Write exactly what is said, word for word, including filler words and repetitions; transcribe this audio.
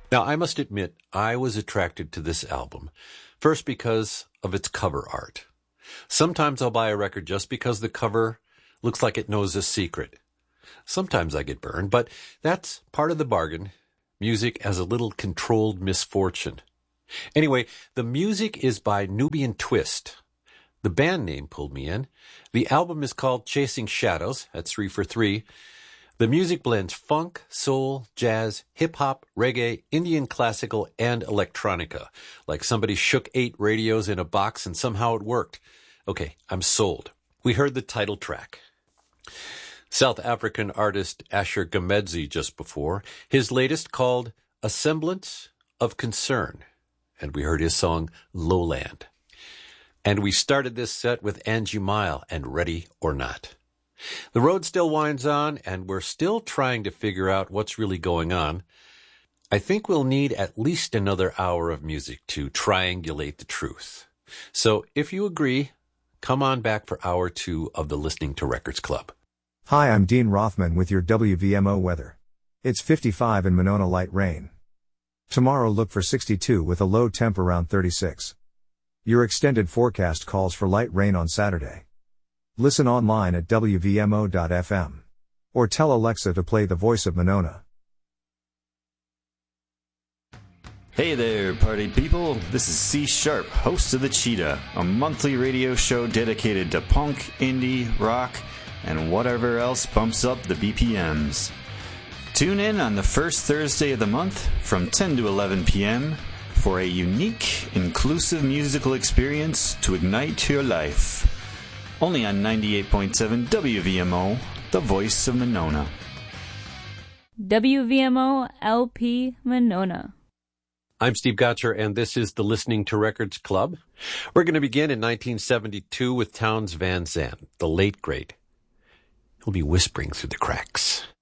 Now, I must admit, I was attracted to this album, first because of its cover art. Sometimes I'll buy a record just because the cover looks like it knows a secret. Sometimes I get burned, but that's part of the bargain. Music as a little controlled misfortune. Anyway, the music is by Nubian Twist. The band name pulled me in. The album is called Chasing Shadows. That's three for three. The music blends funk, soul, jazz, hip-hop, reggae, Indian classical, and electronica. Like somebody shook eight radios in a box and somehow it worked. Okay, I'm sold. We heard the title track. South African artist Asher Gumedzi just before. His latest called A Semblance of Concern. And we heard his song Lowland. And we started this set with Angie Mile and Ready or Not. The road still winds on, and we're still trying to figure out what's really going on. I think we'll need at least another hour of music to triangulate the truth. So if you agree, come on back for hour two of the Listening to Records Club. Hi, I'm Dean Rothman with your W V M O weather. It's fifty-five in Monona, light rain. Tomorrow look for sixty-two with a low temp around thirty-six. Your extended forecast calls for light rain on Saturday. Listen online at W V M O dot F M. Or tell Alexa to play The Voice of Monona. Hey there, party people. This is C Sharp, host of The Cheetah, a monthly radio show dedicated to punk, indie, rock, and whatever else bumps up the B P Ms. Tune in on the first Thursday of the month from ten to eleven p.m. for a unique, inclusive musical experience to ignite your life. Only on ninety-eight point seven W V M O, the voice of Monona. W V M O L P Monona. I'm Steve Gotcher, and this is the Listening to Records Club. We're going to begin in nineteen seventy-two with Townes Van Zandt, the late great. He'll be whispering through the cracks.